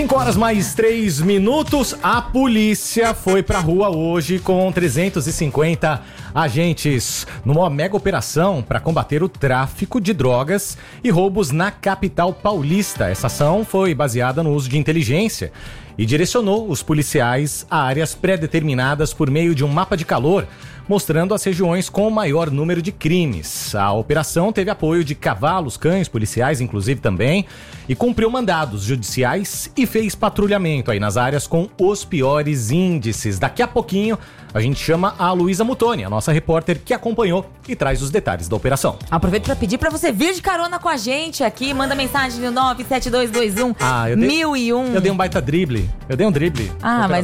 5 horas mais 3 minutos, a polícia foi pra rua hoje com 350 agentes numa mega operação para combater o tráfico de drogas e roubos na capital paulista. Essa ação foi baseada no uso de inteligência e direcionou os policiais a áreas pré-determinadas por meio de um mapa de calor, mostrando as regiões com o maior número de crimes. A operação teve apoio de cavalos, cães, policiais inclusive também, e cumpriu mandados judiciais e fez patrulhamento aí nas áreas com os piores índices. Daqui a pouquinho a gente chama a Luísa Mutoni, a nossa repórter que acompanhou e traz os detalhes da operação. Aproveito para pedir para você vir de carona com a gente aqui, manda mensagem no 97221 1001. Eu dei um baita drible. Eu dei um drible. Mas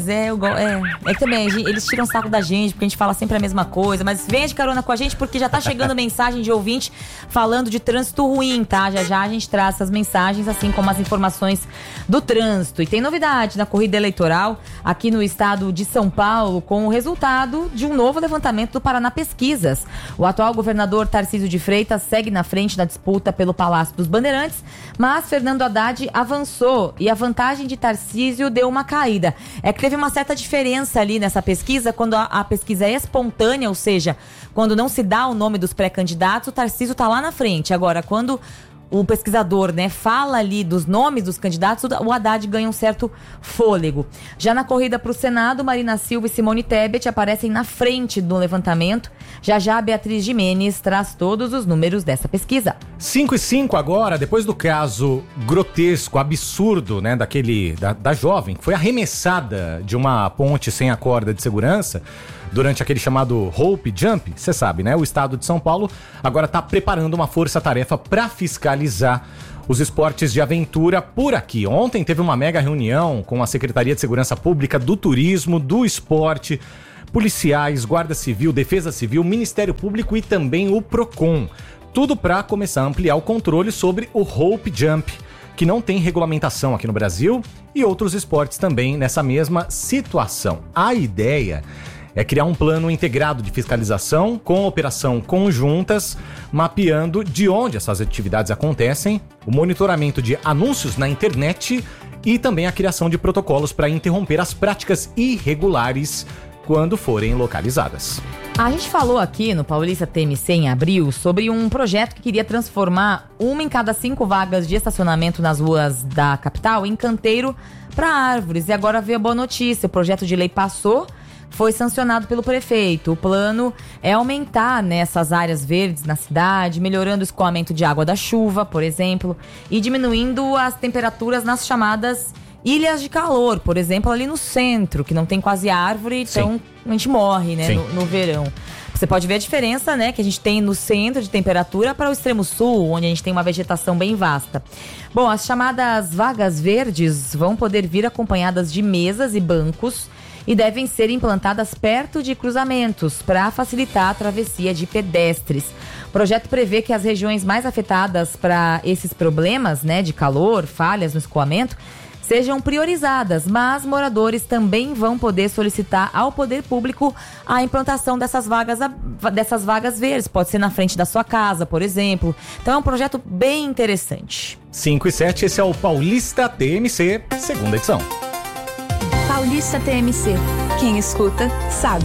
que também eles tiram o saco da gente, porque a gente fala sempre a mesma coisa, mas venha de carona com a gente porque já tá chegando mensagem de ouvinte falando de trânsito ruim, tá? Já a gente traz essas mensagens, assim como as informações do trânsito. E tem novidade na corrida eleitoral aqui no estado de São Paulo, com o resultado de um novo levantamento do Paraná Pesquisas. O atual governador Tarcísio de Freitas segue na frente da disputa pelo Palácio dos Bandeirantes, mas Fernando Haddad avançou e a vantagem de Tarcísio deu uma caída. É que teve uma certa diferença ali nessa pesquisa, quando a pesquisa é espontânea, ou seja, quando não se dá o nome dos pré-candidatos, o Tarcísio tá lá na frente. Agora, quando o pesquisador, fala ali dos nomes dos candidatos, o Haddad ganha um certo fôlego. Já na corrida para o Senado, Marina Silva e Simone Tebet aparecem na frente do levantamento. Já Beatriz Gimenez traz todos os números dessa pesquisa. 5:05 agora, depois do caso grotesco, absurdo, da jovem que foi arremessada de uma ponte sem a corda de segurança durante aquele chamado Hope Jump, você sabe, o estado de São Paulo agora está preparando uma força-tarefa para fiscalizar os esportes de aventura por aqui. Ontem teve uma mega reunião com a Secretaria de Segurança Pública, do Turismo, do Esporte, policiais, Guarda Civil, Defesa Civil, Ministério Público e também o Procon. Tudo para começar a ampliar o controle sobre o Hope Jump, que não tem regulamentação aqui no Brasil, e outros esportes também nessa mesma situação. A ideia é criar um plano integrado de fiscalização com operação conjuntas, mapeando de onde essas atividades acontecem, o monitoramento de anúncios na internet e também a criação de protocolos para interromper as práticas irregulares quando forem localizadas. A gente falou aqui no Paulista TMC em abril sobre um projeto que queria transformar 1 em cada 5 vagas de estacionamento nas ruas da capital em canteiro para árvores. E agora veio a boa notícia, o projeto de lei passou, foi sancionado pelo prefeito. O plano é aumentar essas áreas verdes na cidade, melhorando o escoamento de água da chuva, por exemplo, e diminuindo as temperaturas nas chamadas ilhas de calor, por exemplo, ali no centro, que não tem quase árvore, então a gente morre, no verão. Você pode ver a diferença, que a gente tem no centro de temperatura para o extremo sul, onde a gente tem uma vegetação bem vasta. Bom, as chamadas vagas verdes vão poder vir acompanhadas de mesas e bancos e devem ser implantadas perto de cruzamentos para facilitar a travessia de pedestres. O projeto prevê que as regiões mais afetadas para esses problemas, de calor, falhas no escoamento, sejam priorizadas, mas moradores também vão poder solicitar ao poder público a implantação dessas vagas verdes. Pode ser na frente da sua casa, por exemplo. Então é um projeto bem interessante. 5:07, esse é o Paulista TMC, segunda edição. Paulista TMC. Quem escuta, sabe.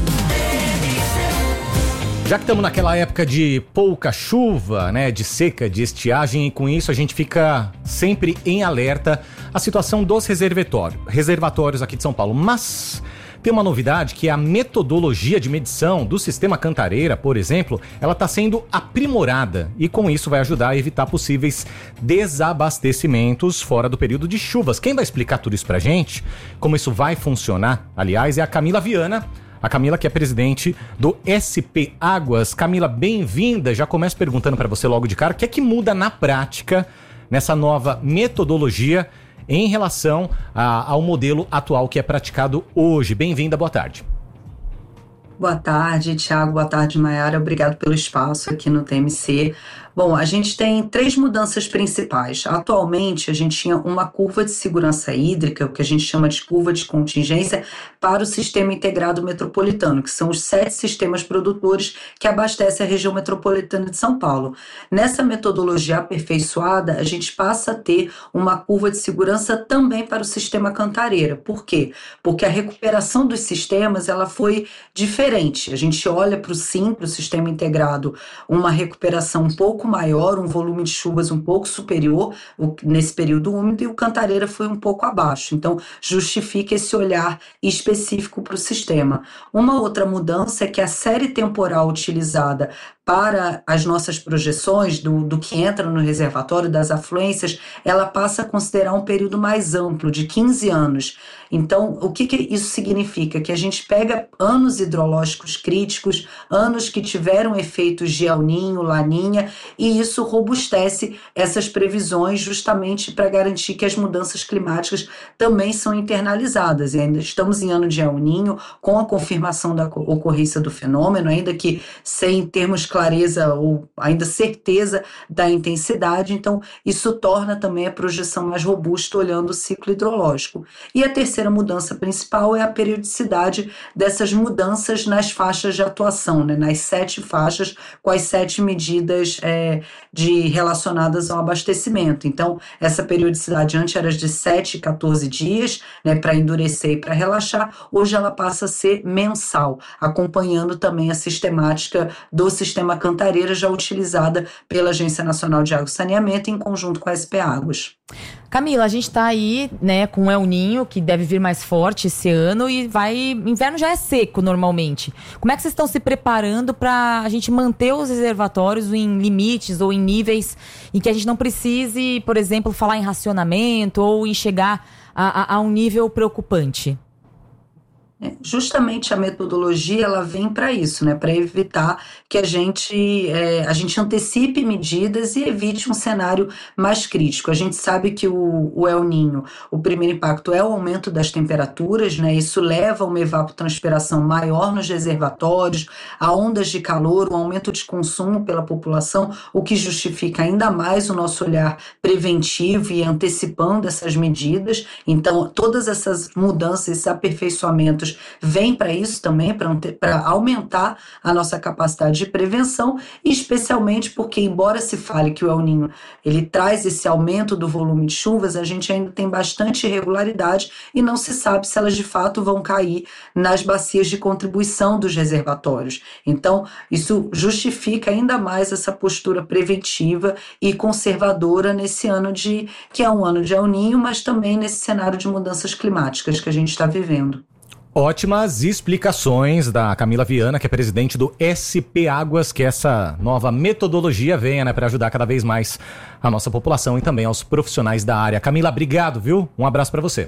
Já que estamos naquela época de pouca chuva, de seca, de estiagem, e com isso a gente fica sempre em alerta a situação dos reservatórios aqui de São Paulo. Mas tem uma novidade, que é a metodologia de medição do sistema Cantareira, por exemplo, ela está sendo aprimorada e com isso vai ajudar a evitar possíveis desabastecimentos fora do período de chuvas. Quem vai explicar tudo isso pra gente, como isso vai funcionar, aliás, é a Camila Viana. A Camila, que é presidente do SP Águas. Camila, bem-vinda. Já começo perguntando para você logo de cara, o que é que muda na prática nessa nova metodologia em relação ao modelo atual que é praticado hoje? Bem-vinda, boa tarde. Boa tarde, Thiago. Boa tarde, Mayara. Obrigado pelo espaço aqui no TMC. Bom, a gente tem 3 mudanças principais. Atualmente, a gente tinha uma curva de segurança hídrica, o que a gente chama de curva de contingência, para o Sistema Integrado Metropolitano, que são os 7 sistemas produtores que abastecem a região metropolitana de São Paulo. Nessa metodologia aperfeiçoada, a gente passa a ter uma curva de segurança também para o Sistema Cantareira. Por quê? Porque a recuperação dos sistemas ela foi diferente. A gente olha para o SIM, para o Sistema Integrado, uma recuperação um pouco maior, um volume de chuvas um pouco superior nesse período úmido, e o Cantareira foi um pouco abaixo. Então, justifica esse olhar específico para o sistema. Uma outra mudança é que a série temporal utilizada para as nossas projeções do que entra no reservatório, das afluências, ela passa a considerar um período mais amplo, de 15 anos. Então, o que isso significa? Que a gente pega anos hidrológicos críticos, anos que tiveram efeitos de El Niño, Laninha, e isso robustece essas previsões justamente para garantir que as mudanças climáticas também são internalizadas. E ainda estamos em ano de El Niño, com a confirmação da ocorrência do fenômeno, ainda que sem termos clareza ou ainda certeza da intensidade, então isso torna também a projeção mais robusta olhando o ciclo hidrológico. E a terceira mudança principal é a periodicidade dessas mudanças nas faixas de atuação, né, nas 7 faixas, com as 7 medidas relacionadas ao abastecimento. Então, essa periodicidade antes era de 7 e 14 dias, né, para endurecer e para relaxar, hoje ela passa a ser mensal, acompanhando também a sistemática do sistema Cantareira, já utilizada pela Agência Nacional de Água e Saneamento em conjunto com a SP Águas. Camila, a gente tá aí, né, com o El Niño, que deve vir mais forte esse ano, e inverno já é seco normalmente. Como é que vocês estão se preparando para a gente manter os reservatórios em limites ou em níveis em que a gente não precise, por exemplo, falar em racionamento ou em chegar a um nível preocupante? Justamente a metodologia ela vem para isso, né? Para evitar que a gente antecipe medidas e evite um cenário mais crítico. A gente sabe que o El Niño, o primeiro impacto é o aumento das temperaturas, né? Isso leva a uma evapotranspiração maior nos reservatórios, a ondas de calor, o aumento de consumo pela população, o que justifica ainda mais o nosso olhar preventivo e antecipando essas medidas. Então, todas essas mudanças, esses aperfeiçoamentos vem para isso também, para aumentar a nossa capacidade de prevenção, e especialmente porque, embora se fale que o El Niño ele traz esse aumento do volume de chuvas, a gente ainda tem bastante irregularidade e não se sabe se elas de fato vão cair nas bacias de contribuição dos reservatórios. Então, isso justifica ainda mais essa postura preventiva e conservadora nesse ano que é um ano de El Niño, mas também nesse cenário de mudanças climáticas que a gente está vivendo. Ótimas explicações da Camila Viana, que é presidente do SP Águas, que essa nova metodologia venha, né, para ajudar cada vez mais a nossa população e também aos profissionais da área. Camila, obrigado, viu? Um abraço para você.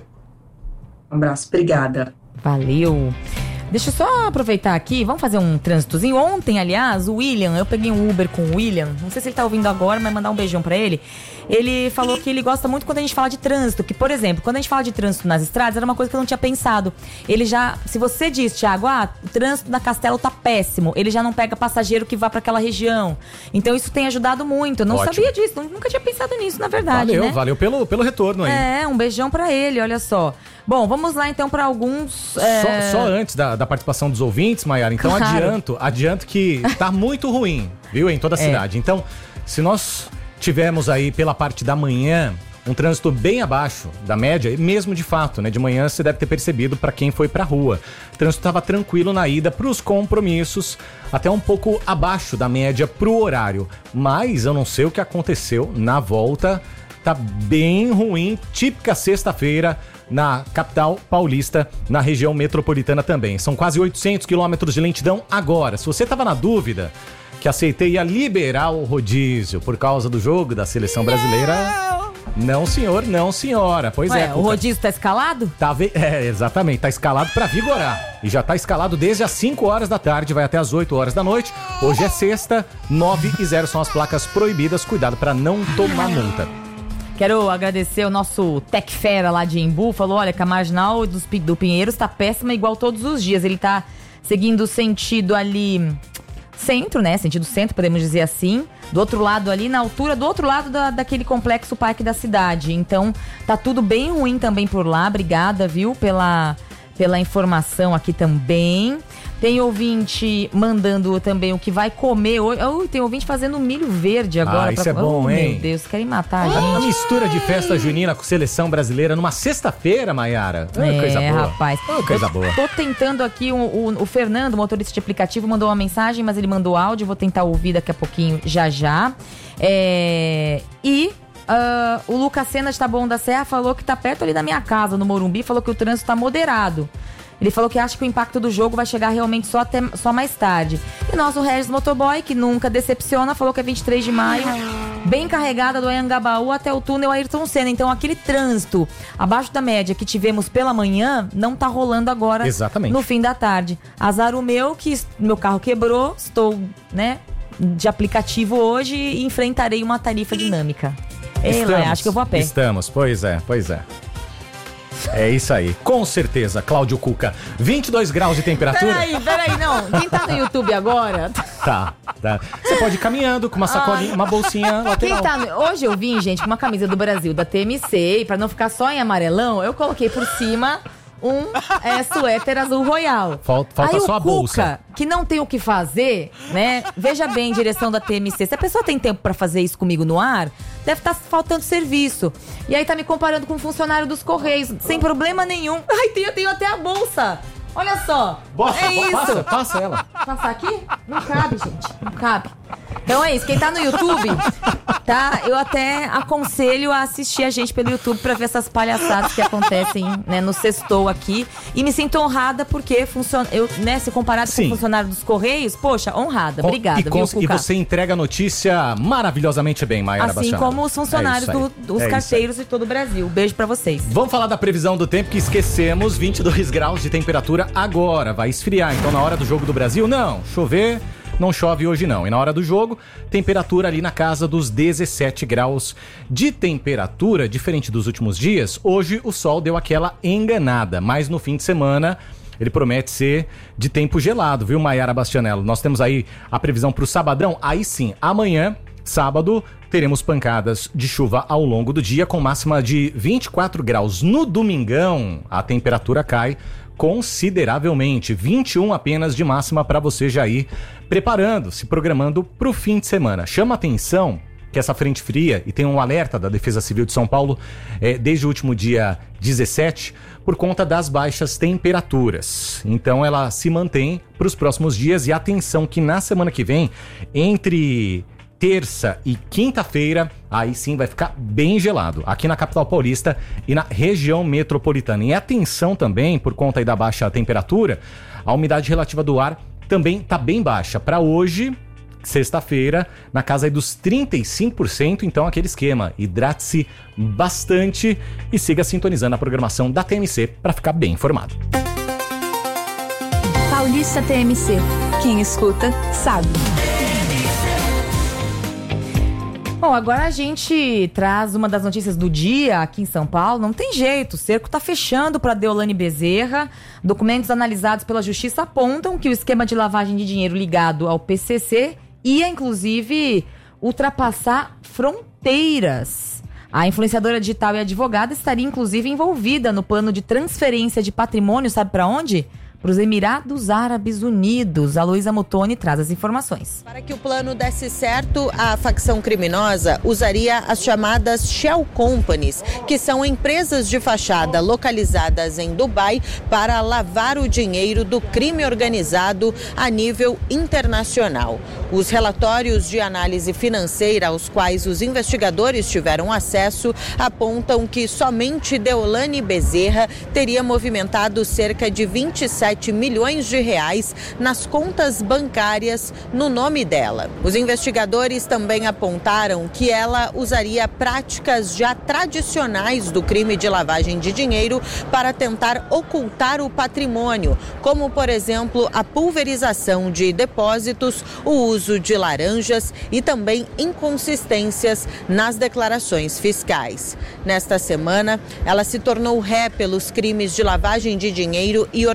Um abraço, obrigada. Valeu. Deixa eu só aproveitar aqui, vamos fazer um trânsitozinho. Ontem, aliás, o William, eu peguei um Uber com o William, não sei se ele tá ouvindo agora, mas mandar um beijão pra ele. Ele falou que ele gosta muito quando a gente fala de trânsito, que, por exemplo, quando a gente fala de trânsito nas estradas, era uma coisa que eu não tinha pensado. Ele já, se você diz, Thiago, o trânsito na Castelo tá péssimo, ele já não pega passageiro que vá pra aquela região. Então isso tem ajudado muito, eu não sabia disso, nunca tinha pensado nisso, na verdade, né? Valeu pelo retorno aí. Um beijão pra ele, olha só. Bom, vamos lá então para alguns... Só antes da participação dos ouvintes, Maiara, então claro. adianto que tá muito ruim, viu, em toda a cidade. Então, se nós tivermos aí pela parte da manhã um trânsito bem abaixo da média, e mesmo de fato, né, de manhã você deve ter percebido para quem foi pra rua. O trânsito estava tranquilo na ida pros compromissos, até um pouco abaixo da média pro horário. Mas eu não sei o que aconteceu na volta, tá bem ruim, típica sexta-feira, na capital paulista, na região metropolitana também. São quase 800 quilômetros de lentidão agora. Se você estava na dúvida que a CT ia liberar o rodízio por causa do jogo da seleção brasileira... Não, senhor, não, senhora. Pois o rodízio tá escalado? Exatamente, tá escalado pra vigorar. E já tá escalado desde as 5 horas da tarde, vai até as 8 horas da noite. Hoje é sexta, 9 e 0 são as placas proibidas. Cuidado pra não tomar multa. Quero agradecer o nosso Tec Fera lá de Embu. Falou, olha, que a marginal do Pinheiros tá péssima igual todos os dias. Ele tá seguindo o sentido ali... centro, né? Sentido centro, podemos dizer assim. do outro lado ali, na altura do outro lado daquele complexo parque da cidade. Então, tá tudo bem ruim também por lá. Obrigada, viu, pela informação aqui também. Tem ouvinte mandando também o que vai comer hoje. Tem ouvinte fazendo milho verde agora. Isso é bom, hein? Meu Deus, querem matar a gente. Uma mistura de festa junina com seleção brasileira numa sexta-feira, Maiara. Coisa boa. Rapaz. Coisa boa. Tô tentando aqui, o Fernando, motorista de aplicativo, mandou uma mensagem, mas ele mandou áudio. Vou tentar ouvir daqui a pouquinho, já. O Lucas Sena de Taboão da Serra falou que tá perto ali da minha casa, no Morumbi, falou que o trânsito tá moderado. Ele falou que acha que o impacto do jogo vai chegar realmente só mais tarde. E nosso Regis Motoboy, que nunca decepciona, falou que é 23 de maio, bem carregada do Anhangabaú até o túnel Ayrton Senna. Então aquele trânsito abaixo da média que tivemos pela manhã, não tá rolando agora. Exatamente. No fim da tarde. Azar o meu, que meu carro quebrou, estou, de aplicativo hoje e enfrentarei uma tarifa dinâmica. Acho que eu vou a pé. Estamos, pois é. É isso aí, com certeza, Cláudio Cuca. 22 graus de temperatura. Peraí, não. Quem tá no YouTube agora? Tá. Você pode ir caminhando com uma sacolinha, uma bolsinha lateral. Hoje eu vim, gente, com uma camisa do Brasil, da TMC, e pra não ficar só em amarelão, eu coloquei por cima um suéter azul royal. Falta aí só a bolsa. Cuca, que não tem o que fazer, Veja bem, direção da TMC. Se a pessoa tem tempo pra fazer isso comigo no ar, deve estar faltando serviço. E aí tá me comparando com um funcionário dos Correios, sem problema nenhum. Ai, eu tenho até a bolsa. Olha só. Isso. Passa ela. Passar aqui? Não cabe, gente. Não cabe. Então é isso. Quem tá no YouTube, tá? Eu até aconselho a assistir a gente pelo YouTube pra ver essas palhaçadas que acontecem, no Sextou aqui. E me sinto honrada porque se comparado com o funcionário dos Correios, poxa, honrada. Obrigada, viu, Cuca? E você entrega a notícia maravilhosamente bem, Maiara Bastianello. Assim como os funcionários dos carteiros de todo o Brasil. Beijo pra vocês. Vamos falar da previsão do tempo, que esquecemos. 22 graus de temperatura agora. Vai esfriar. Então, na hora do jogo do Brasil, não. Chover... Não chove hoje não. E na hora do jogo, temperatura ali na casa dos 17 graus de temperatura. Diferente dos últimos dias, hoje o sol deu aquela enganada. Mas no fim de semana, ele promete ser de tempo gelado, viu, Maiara Bastianello? Nós temos aí a previsão para o sabadão. Aí sim, amanhã, sábado, teremos pancadas de chuva ao longo do dia, com máxima de 24 graus. No domingão, a temperatura cai consideravelmente, 21 apenas de máxima para você já ir preparando, se programando para o fim de semana. Chama atenção que essa frente fria, e tem um alerta da Defesa Civil de São Paulo desde o último dia 17, por conta das baixas temperaturas. Então ela se mantém para os próximos dias, e atenção que na semana que vem, entre terça e quinta-feira, aí sim vai ficar bem gelado, aqui na capital paulista e na região metropolitana. E atenção também, por conta aí da baixa temperatura, a umidade relativa do ar também está bem baixa. Para hoje, sexta-feira, na casa aí dos 35%, então aquele esquema, hidrate-se bastante e siga sintonizando a programação da TMC para ficar bem informado. Paulista TMC, quem escuta sabe. Bom, agora a gente traz uma das notícias do dia aqui em São Paulo. Não tem jeito, o cerco está fechando para Deolane Bezerra. Documentos analisados pela Justiça apontam que o esquema de lavagem de dinheiro ligado ao PCC ia, inclusive, ultrapassar fronteiras. A influenciadora digital e advogada estaria, inclusive, envolvida no plano de transferência de patrimônio, sabe para onde? Para os Emirados Árabes Unidos. A Luísa Mutoni traz as informações. Para que o plano desse certo, a facção criminosa usaria as chamadas Shell Companies, que são empresas de fachada localizadas em Dubai para lavar o dinheiro do crime organizado a nível internacional. Os relatórios de análise financeira aos quais os investigadores tiveram acesso apontam que somente Deolane Bezerra teria movimentado cerca de 27 milhões de reais nas contas bancárias no nome dela. Os investigadores também apontaram que ela usaria práticas já tradicionais do crime de lavagem de dinheiro para tentar ocultar o patrimônio, como, por exemplo, a pulverização de depósitos, o uso de laranjas e também inconsistências nas declarações fiscais. Nesta semana, ela se tornou ré pelos crimes de lavagem de dinheiro e organização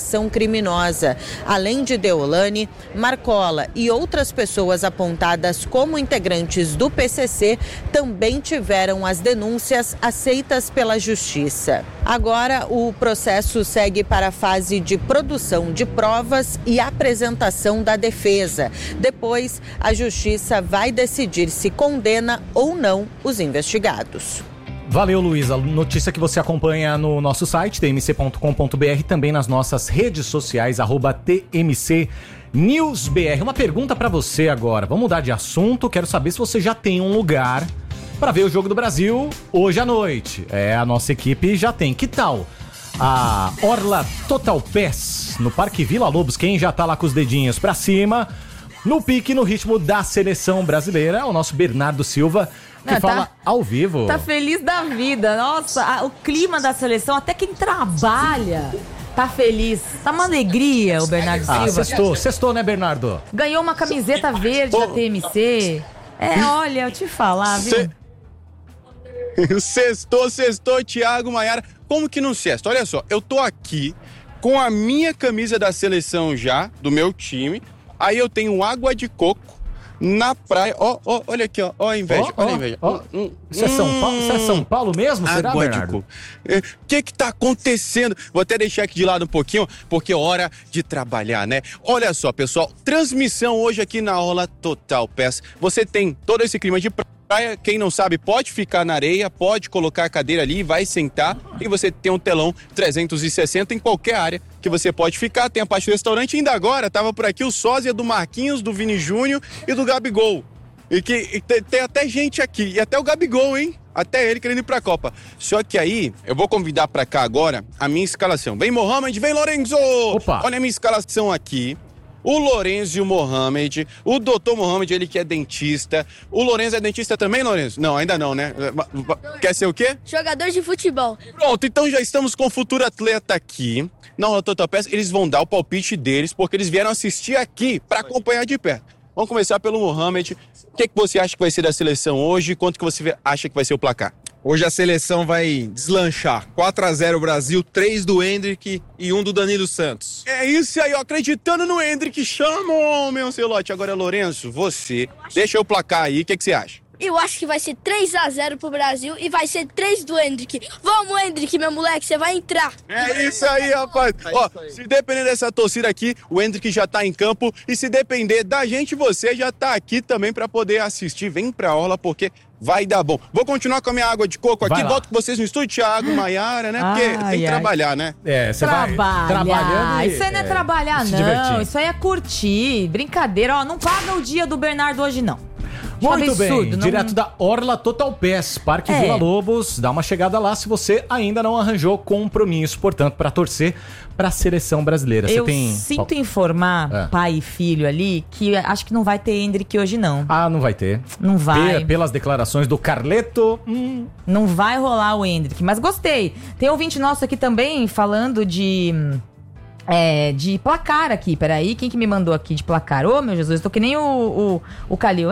ação criminosa. Além de Deolane, Marcola e outras pessoas apontadas como integrantes do PCC também tiveram as denúncias aceitas pela Justiça. Agora, o processo segue para a fase de produção de provas e apresentação da defesa. Depois, a Justiça vai decidir se condena ou não os investigados. Valeu, Luísa. Notícia que você acompanha no nosso site, tmc.com.br, também nas nossas redes sociais, @tmcnewsbr. Uma pergunta pra você agora. Vamos mudar de assunto. Quero saber se você já tem um lugar pra ver o Jogo do Brasil hoje à noite. A nossa equipe já tem. Que tal a Orla Total Pass no Parque Vila Lobos? Quem já tá lá com os dedinhos pra cima, no pique, no ritmo da seleção brasileira, é o nosso Bernardo Silva, que fala ao vivo. Tá feliz da vida. Nossa, o clima da seleção, até quem trabalha tá feliz. Tá uma alegria o Bernardo Silva. Sextou, né, Bernardo? Ganhou uma camiseta verde da TMC. Olha, eu te falar, viu? Sextou, Thiago, Maiara. Como que não sexta? Olha só, eu tô aqui com a minha camisa da seleção já, do meu time. Aí eu tenho água de coco na praia. Olha aqui, ó a inveja, olha a inveja. Isso é São Paulo? Isso é São Paulo mesmo? Será, água Bernardo? de coco. O que tá acontecendo? Vou até deixar aqui de lado um pouquinho, porque é hora de trabalhar, né? Olha só, pessoal, transmissão hoje aqui na Orla Total Pass. Você tem todo esse clima de praia. Quem não sabe pode ficar na areia, pode colocar a cadeira ali, vai sentar e você tem um telão 360 em qualquer área que você pode ficar. Tem a parte do restaurante. Ainda agora tava por aqui o sósia do Marquinhos, do Vini Júnior e do Gabigol. E tem até gente aqui, e até o Gabigol, hein? Até ele querendo ir pra Copa. Só que aí, eu vou convidar pra cá agora a minha escalação. Vem Mohamed, vem Lorenzo! Opa. Olha a minha escalação aqui. O Lorenzo e o Mohamed, o doutor Mohamed, ele que é dentista. O Lorenzo é dentista também, Lorenzo? Não, ainda não, né? Quer ser o quê? Jogador de futebol. Pronto, então já estamos com o futuro atleta aqui. Na Orla Total Pass, eles vão dar o palpite deles, porque eles vieram assistir aqui para acompanhar de perto. Vamos começar pelo Mohamed. O que você acha que vai ser da seleção hoje? Quanto que você acha que vai ser o placar? Hoje a seleção vai deslanchar. 4-0 Brasil, 3 do Endrick e 1 do Danilo Santos. É isso aí, ó, acreditando no Endrick. Chama, meu Celote. Agora, Lourenço, você deixa o placar aí. O que você acha? Eu acho que vai ser 3-0 pro Brasil e vai ser 3 do Endrick. Vamos, Endrick, meu moleque, você vai entrar. É isso aí, rapaz. Ó, se depender dessa torcida aqui, o Endrick já tá em campo. E se depender da gente, você já tá aqui também pra poder assistir. Vem pra Orla, porque vai dar bom. Vou continuar com a minha água de coco aqui. Volto com vocês no estúdio, Thiago, Maiara, né? Porque tem que trabalhar, né? Você vai trabalhando. Isso aí não é trabalhar, não. Divertir. Isso aí é curtir. Brincadeira. Ó, não paga o dia do Bernardo hoje, não. Muito absurdo, bem, direto da Orla Total Pass, Parque Vila Lobos. Dá uma chegada lá se você ainda não arranjou compromisso, portanto, para torcer para a seleção brasileira. Eu sinto informar pai e filho ali que acho que não vai ter Endrick hoje, não. Ah, não vai ter. Não vai. Pelas declarações do Carleto. Não vai rolar o Endrick, mas gostei. Tem ouvinte nosso aqui também falando de placar aqui, peraí, quem que me mandou aqui de placar? Ô, meu Jesus, tô que nem o Calil.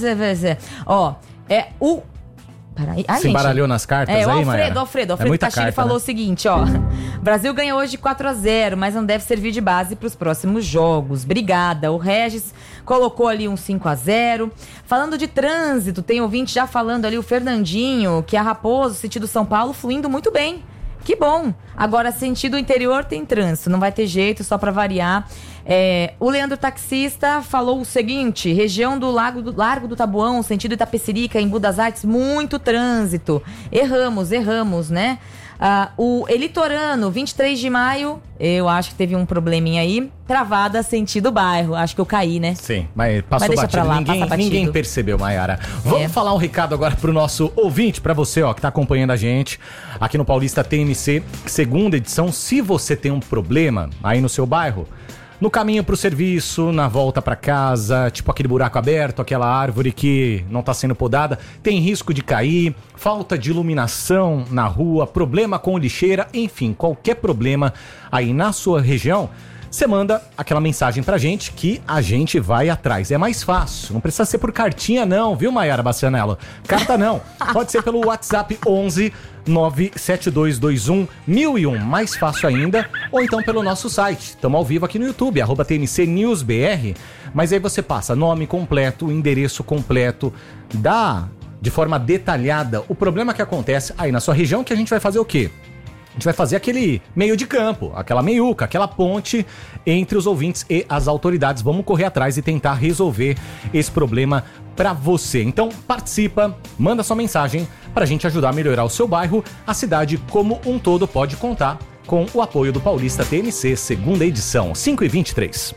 Peraí. Se embaralhou nas cartas aí, o Alfredo Tachini falou o seguinte, ó. Brasil ganha hoje de 4-0, mas não deve servir de base pros próximos jogos. Obrigada. O Regis colocou ali um 5-0. Falando de trânsito, tem ouvinte já falando ali, o Fernandinho, que a Raposo, sentido São Paulo, fluindo muito bem. Que bom. Agora, sentido interior tem trânsito, não vai ter jeito, só pra variar. O Leandro Taxista falou o seguinte: região do Largo do Tabuão, sentido Itapecerica, em Budas Artes, muito trânsito. Erramos, né? O Elitorano, 23 de maio, eu acho que teve um probleminha aí. Travada, sentido bairro. Acho que eu caí, né? Sim, mas passou batido. Ninguém percebeu, Maiara. Vamos falar um recado agora pro nosso ouvinte, pra você, ó, que tá acompanhando a gente aqui no Paulista TMC, segunda edição. Se você tem um problema aí no seu bairro, no caminho pro serviço, na volta pra casa, tipo aquele buraco aberto, aquela árvore que não tá sendo podada, tem risco de cair, falta de iluminação na rua, problema com lixeira, enfim, qualquer problema aí na sua região, você manda aquela mensagem pra gente que a gente vai atrás. É mais fácil, não precisa ser por cartinha não, viu, Maiara Bastianello? Carta não, pode ser pelo WhatsApp 11 97221 1001, mais fácil ainda, ou então pelo nosso site. Estamos ao vivo aqui no YouTube, @TMC News BR, mas aí você passa nome completo, endereço completo, dá de forma detalhada o problema que acontece aí na sua região, que a gente vai fazer o quê? A gente vai fazer aquele meio de campo, aquela meiuca, aquela ponte entre os ouvintes e as autoridades. Vamos correr atrás e tentar resolver esse problema para você. Então participa, manda sua mensagem para a gente ajudar a melhorar o seu bairro. A cidade como um todo pode contar com o apoio do Paulista TMC, segunda edição, 5h23.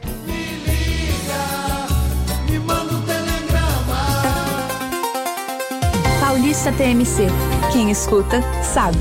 Paulista TMC. Quem escuta, sabe.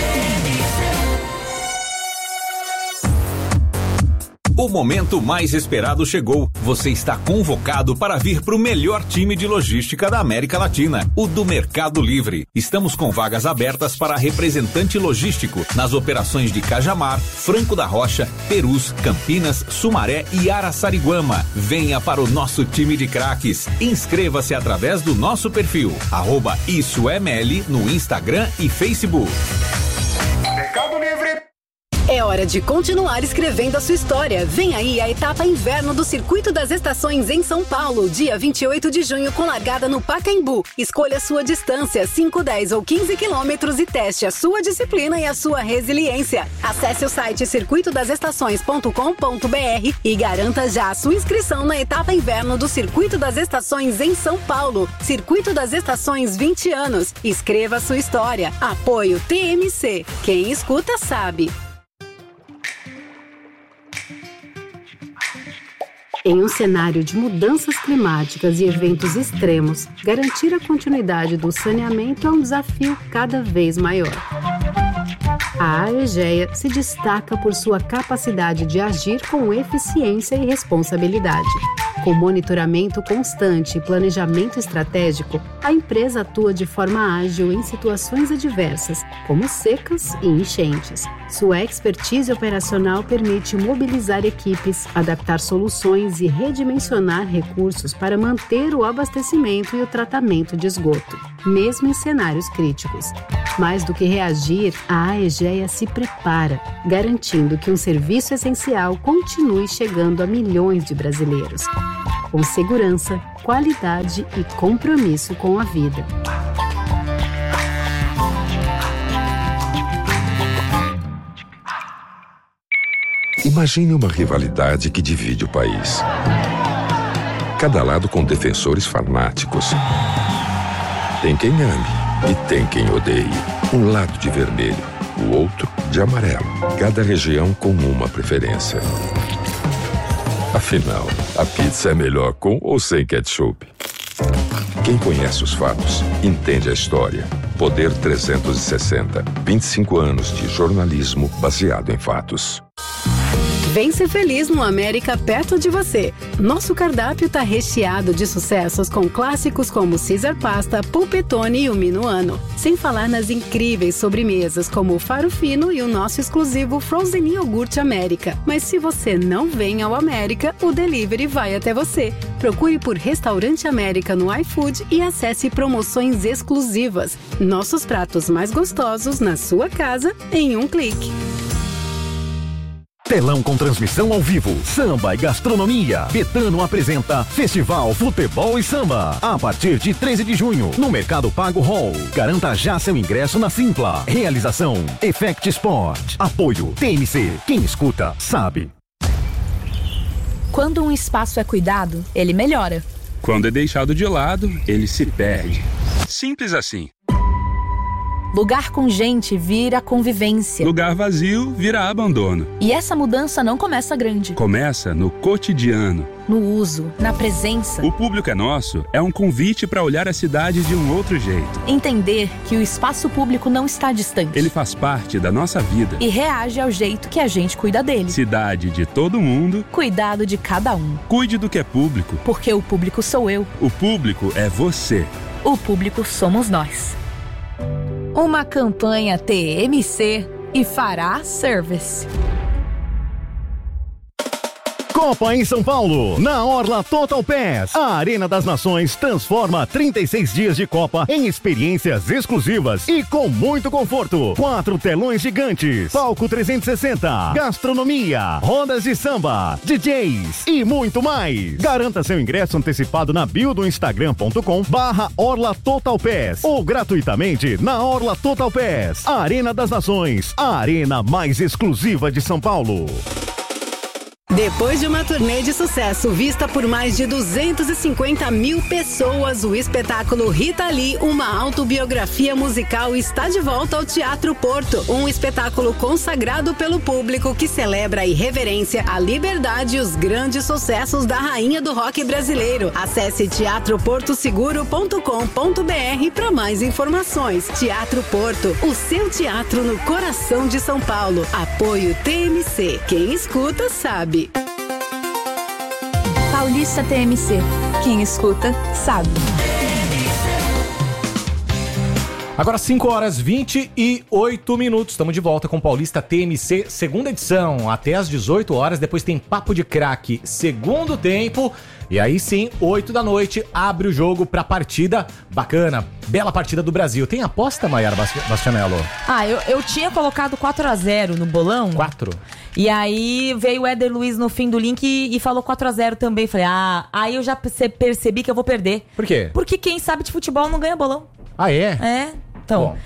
O momento mais esperado chegou. Você está convocado para vir para o melhor time de logística da América Latina, o do Mercado Livre. Estamos com vagas abertas para representante logístico nas operações de Cajamar, Franco da Rocha, Perus, Campinas, Sumaré e Araçariguama. Venha para o nosso time de craques. Inscreva-se através do nosso perfil, @IssoEML no Instagram e Facebook. Mercado Livre. É hora de continuar escrevendo a sua história. Vem aí a etapa inverno do Circuito das Estações em São Paulo, dia 28 de junho, com largada no Pacaembu. Escolha sua distância, 5, 10 ou 15 quilômetros e teste a sua disciplina e a sua resiliência. Acesse o site circuitodastações.com.br e garanta já a sua inscrição na etapa inverno do Circuito das Estações em São Paulo. Circuito das Estações 20 anos. Escreva a sua história. Apoio TMC. Quem escuta sabe. Em um cenário de mudanças climáticas e eventos extremos, garantir a continuidade do saneamento é um desafio cada vez maior. A Aegea se destaca por sua capacidade de agir com eficiência e responsabilidade. Com monitoramento constante e planejamento estratégico, a empresa atua de forma ágil em situações adversas, como secas e enchentes. Sua expertise operacional permite mobilizar equipes, adaptar soluções e redimensionar recursos para manter o abastecimento e o tratamento de esgoto, mesmo em cenários críticos. Mais do que reagir, a Aegea se prepara, garantindo que um serviço essencial continue chegando a milhões de brasileiros. Com segurança, qualidade e compromisso com a vida. Imagine uma rivalidade que divide o país. Cada lado com defensores fanáticos. Tem quem ame e tem quem odeie. Um lado de vermelho, o outro de amarelo. Cada região com uma preferência. Afinal, a pizza é melhor com ou sem ketchup? Quem conhece os fatos, entende a história. Poder 360. 25 anos de jornalismo baseado em fatos. Vem ser feliz no América perto de você. Nosso cardápio tá recheado de sucessos com clássicos como Caesar Pasta, Polpettone e o Minuano. Sem falar nas incríveis sobremesas como o Faro Fino e o nosso exclusivo Frozen Iogurte América. Mas se você não vem ao América, o delivery vai até você. Procure por Restaurante América no iFood e acesse promoções exclusivas. Nossos pratos mais gostosos na sua casa em um clique. Telão com transmissão ao vivo, samba e gastronomia. Betano apresenta Festival Futebol e Samba. A partir de 13 de junho, no Mercado Pago Hall. Garanta já seu ingresso na Simpla. Realização Effect Sport. Apoio TMC. Quem escuta, sabe. Quando um espaço é cuidado, ele melhora. Quando é deixado de lado, ele se perde. Simples assim. Lugar com gente vira convivência. Lugar vazio vira abandono. E essa mudança não começa grande. Começa no cotidiano. No uso, na presença. O Público é Nosso é um convite para olhar a cidade de um outro jeito. Entender que o espaço público não está distante. Ele faz parte da nossa vida. E reage ao jeito que a gente cuida dele. Cidade de todo mundo. Cuidado de cada um. Cuide do que é público. Porque o público sou eu. O público é você. O público somos nós. Uma campanha TMC e Fará Service. Copa em São Paulo, na Orla Total Pass. A Arena das Nações transforma 36 dias de Copa em experiências exclusivas e com muito conforto. 4 telões gigantes, palco 360, gastronomia, rodas de samba, DJs e muito mais. Garanta seu ingresso antecipado na bio do Instagram.com/Orla Total Pass ou gratuitamente na Orla Total Pass. Arena das Nações, a arena mais exclusiva de São Paulo. Depois de uma turnê de sucesso vista por mais de 250 mil pessoas, o espetáculo Rita Lee, uma autobiografia musical, está de volta ao Teatro Porto. Um espetáculo consagrado pelo público que celebra a irreverência, a liberdade e os grandes sucessos da rainha do rock brasileiro. Acesse teatroportoseguro.com.br para mais informações. Teatro Porto, o seu teatro no coração de São Paulo. Apoio TMC. Quem escuta sabe. Paulista TMC. Quem escuta, sabe. Agora 5h28. Estamos de volta com Paulista TMC, segunda edição, até às 18 horas. Depois tem Papo de Craque, segundo tempo. E aí sim, 8 da noite, abre o jogo pra partida bacana. Bela partida do Brasil. Tem aposta, Maiara Bastianello? Eu tinha colocado 4-0 no bolão. 4? E aí veio o Éder Luiz no fim do link e falou 4-0 também. Falei, aí eu já percebi que eu vou perder. Por quê? Porque quem sabe de futebol não ganha bolão. Ah, é? É. Então,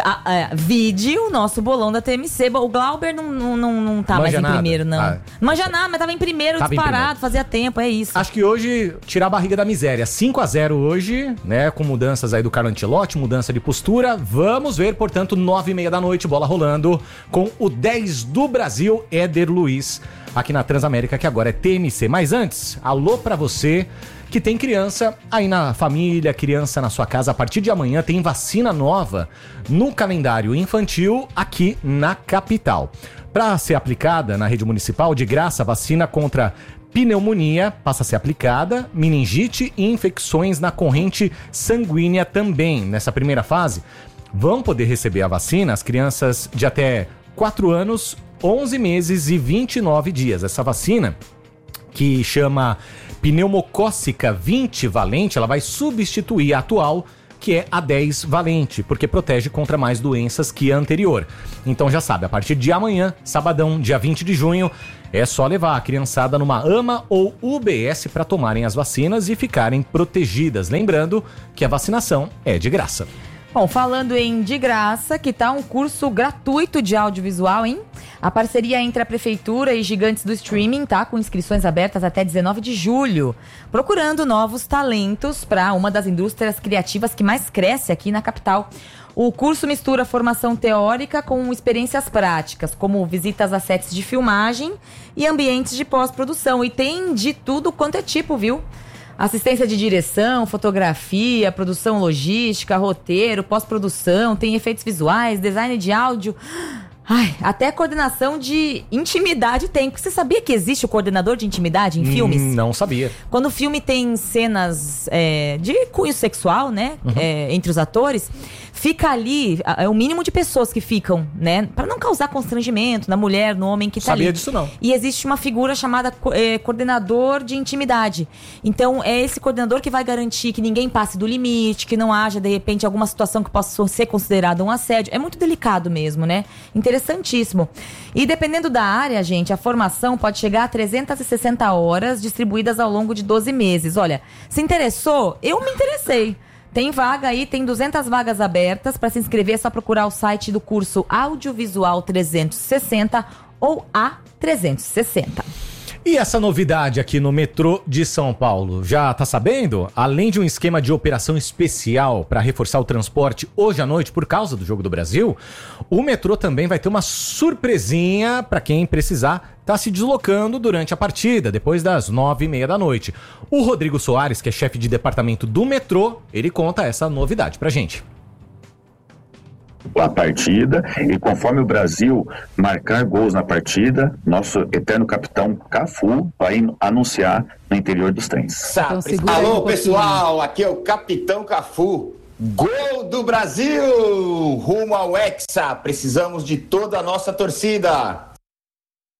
vide o nosso bolão da TMC. O Glauber não tá mais em primeiro, não. Não manja nada, mas tava em primeiro, disparado, fazia tempo, é isso. Acho que hoje, tirar a barriga da miséria. 5-0 hoje, né, com mudanças aí do Carlo Ancelotti, mudança de postura. Vamos ver, portanto, 9h30 da noite, bola rolando, com o 10 do Brasil, Éder Luiz, aqui na Transamérica, que agora é TMC. Mas antes, alô pra você que tem criança aí na família, criança na sua casa. A partir de amanhã tem vacina nova no calendário infantil aqui na capital. Para ser aplicada na rede municipal, de graça, a vacina contra pneumonia passa a ser aplicada, meningite e infecções na corrente sanguínea também. Nessa primeira fase, vão poder receber a vacina as crianças de até 4 anos, 11 meses e 29 dias. Essa vacina, que chama pneumocócica 20 valente, ela vai substituir a atual, que é a 10 valente, porque protege contra mais doenças que a anterior. Então já sabe, a partir de amanhã, sabadão, dia 20 de junho, é só levar a criançada numa AMA ou UBS para tomarem as vacinas e ficarem protegidas. Lembrando que a vacinação é de graça. Bom, falando em de graça, que tá um curso gratuito de audiovisual, hein? A parceria entre a Prefeitura e gigantes do streaming tá com inscrições abertas até 19 de julho, procurando novos talentos para uma das indústrias criativas que mais cresce aqui na capital. O curso mistura formação teórica com experiências práticas, como visitas a sets de filmagem e ambientes de pós-produção. E tem de tudo quanto é tipo, viu? Assistência de direção, fotografia, produção logística, roteiro, pós-produção, tem efeitos visuais, design de áudio. Até coordenação de intimidade tem. Você sabia que existe o coordenador de intimidade em filmes? Não sabia. Quando o filme tem cenas de cunho sexual, né? Entre os atores, fica ali, é o mínimo de pessoas que ficam, né? Pra não causar constrangimento na mulher, no homem que tá ali. Sabia disso não. E existe uma figura chamada coordenador de intimidade. Então, é esse coordenador que vai garantir que ninguém passe do limite, que não haja, de repente, alguma situação que possa ser considerada um assédio. É muito delicado mesmo, né? Interessantíssimo. E dependendo da área, gente, a formação pode chegar a 360 horas, distribuídas ao longo de 12 meses. Olha, se interessou? Eu me interessei. Tem vaga aí, tem 200 vagas abertas. Para se inscrever é só procurar o site do curso Audiovisual 360 ou A360. E essa novidade aqui no metrô de São Paulo, já tá sabendo? Além de um esquema de operação especial para reforçar o transporte hoje à noite por causa do Jogo do Brasil, o metrô também vai ter uma surpresinha para quem precisar tá se deslocando durante a partida, depois das 9h30 da noite. O Rodrigo Soares, que é chefe de departamento do metrô, ele conta essa novidade pra gente. A partida, e conforme o Brasil marcar gols na partida, nosso eterno capitão Cafu vai anunciar no interior dos trens. Então, alô pessoal, aqui é o capitão Cafu. Gol do Brasil! Rumo ao Hexa, precisamos de toda a nossa torcida.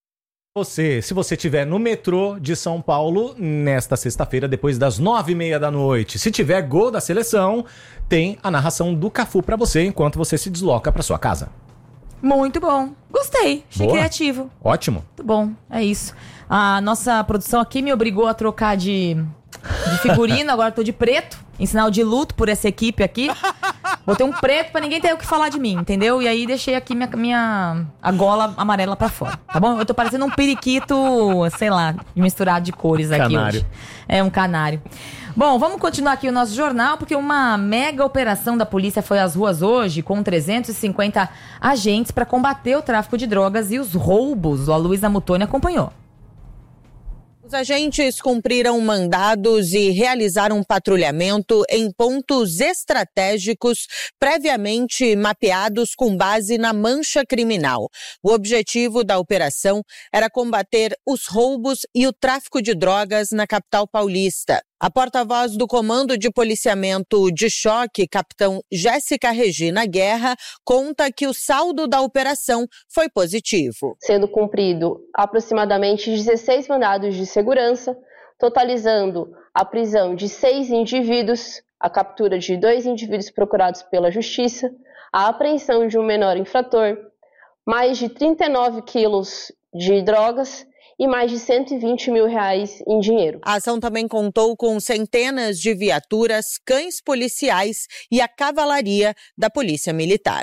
Se você estiver no metrô de São Paulo, nesta sexta-feira, depois das 9h30 da noite, se tiver gol da seleção, tem a narração do Cafu pra você, enquanto você se desloca pra sua casa. Muito bom. Gostei. Achei criativo. Ótimo. Muito bom. É isso. A nossa produção aqui me obrigou a trocar de figurino. Agora eu tô de preto, em sinal de luto por essa equipe aqui. Botei um preto pra ninguém ter o que falar de mim, entendeu? E aí deixei aqui a gola amarela pra fora, tá bom? Eu tô parecendo um periquito, sei lá, misturado de cores aqui hoje. É um canário. Bom, vamos continuar aqui o nosso jornal, porque uma mega operação da polícia foi às ruas hoje, com 350 agentes para combater o tráfico de drogas e os roubos. A Luísa Mutoni acompanhou. Os agentes cumpriram mandados e realizaram patrulhamento em pontos estratégicos previamente mapeados com base na mancha criminal. O objetivo da operação era combater os roubos e o tráfico de drogas na capital paulista. A porta-voz do Comando de Policiamento de Choque, capitão Jéssica Regina Guerra, conta que o saldo da operação foi positivo. Sendo cumprido aproximadamente 16 mandados de segurança, totalizando a prisão de 6 indivíduos, a captura de 2 indivíduos procurados pela Justiça, a apreensão de um menor infrator, mais de 39 quilos de drogas e mais de R$120 mil em dinheiro. A ação também contou com centenas de viaturas, cães policiais e a cavalaria da Polícia Militar.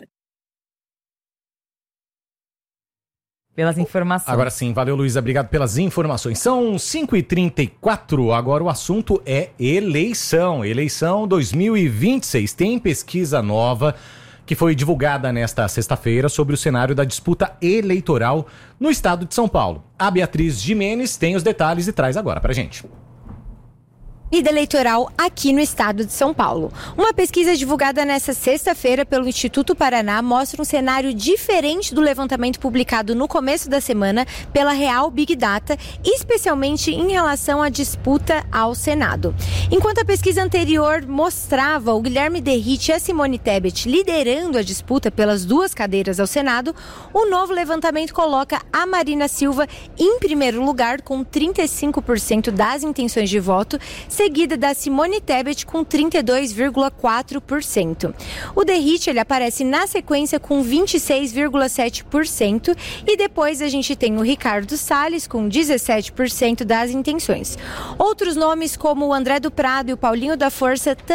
Pelas informações. Agora sim, valeu, Luísa, obrigado pelas informações. São 5h34, agora o assunto é eleição. Eleição 2026, tem pesquisa nova que foi divulgada nesta sexta-feira sobre o cenário da disputa eleitoral no estado de São Paulo. A Beatriz Gimenez tem os detalhes e traz agora pra gente. Vida eleitoral aqui no estado de São Paulo. Uma pesquisa divulgada nesta sexta-feira pelo Instituto Paraná mostra um cenário diferente do levantamento publicado no começo da semana pela Real Big Data, especialmente em relação à disputa ao Senado. Enquanto a pesquisa anterior mostrava o Guilherme Derrite e a Simone Tebet liderando a disputa pelas 2 cadeiras ao Senado, o novo levantamento coloca a Marina Silva em primeiro lugar com 35% das intenções de voto, seguida da Simone Tebet com 32,4%. O Derrite, ele aparece na sequência com 26,7% e depois a gente tem o Ricardo Salles com 17% das intenções. Outros nomes como o André do Prado e o Paulinho da Força